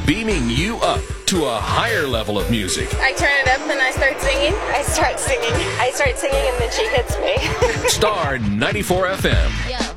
beaming you up to a higher level of music. I turn it up and I start singing. I start singing and then she hits me. Star 94 FM. Yeah.